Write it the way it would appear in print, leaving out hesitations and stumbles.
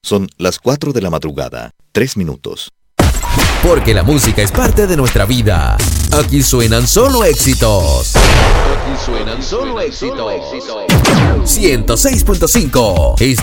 Son las 4 de la madrugada, 3 minutos. Porque la música es parte de nuestra vida. Aquí suenan solo éxitos. Aquí suenan solo éxitos. 106.5.